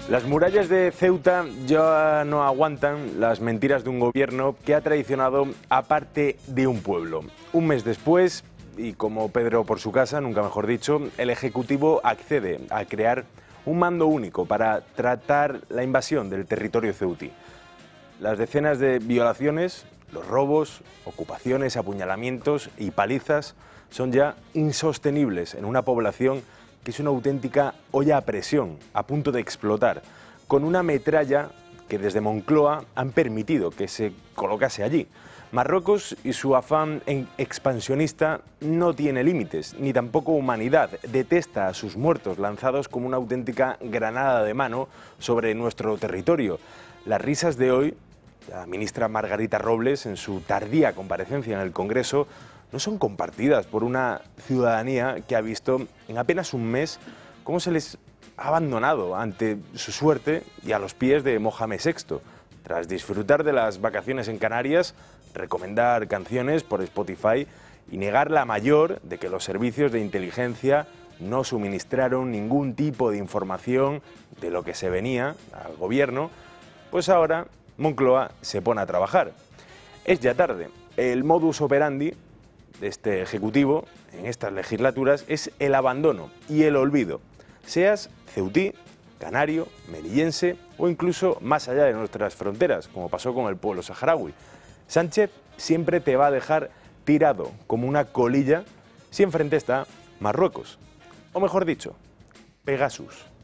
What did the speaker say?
Las murallas de Ceuta ya no aguantan las mentiras de un gobierno que ha traicionado a parte de un pueblo. Un mes después, y como Pedro por su casa, nunca mejor dicho, el Ejecutivo accede a crear un mando único para tratar la invasión del territorio ceutí. Las decenas de violaciones, los robos, ocupaciones, apuñalamientos y palizas son ya insostenibles en una población que es una auténtica olla a presión, a punto de explotar, con una metralla que desde Moncloa han permitido que se colocase allí. Marruecos y su afán expansionista no tiene límites, ni tampoco humanidad. Detesta a sus muertos lanzados como una auténtica granada de mano sobre nuestro territorio. Las risas de hoy, la ministra Margarita Robles, en su tardía comparecencia en el Congreso, no son compartidas por una ciudadanía que ha visto en apenas un mes cómo se les ha abandonado ante su suerte y a los pies de Mohamed VI. Tras disfrutar de las vacaciones en Canarias, recomendar canciones por Spotify y negar la mayor de que los servicios de inteligencia no suministraron ningún tipo de información de lo que se venía al gobierno, pues ahora Moncloa se pone a trabajar. Es ya tarde. El modus operandi de este Ejecutivo en estas legislaturas es el abandono y el olvido, seas ceutí, canario, melillense o incluso más allá de nuestras fronteras, como pasó con el pueblo saharaui. Sánchez siempre te va a dejar tirado como una colilla si enfrente está Marruecos, o mejor dicho, Pegasus.